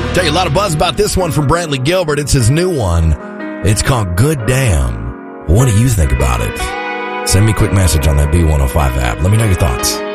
Tell you a lot of buzz about this one from Brantley Gilbert. It's his new one. It's called Good Damn. What do you think about it? Send me a quick message on that B105 app. Let me know your thoughts.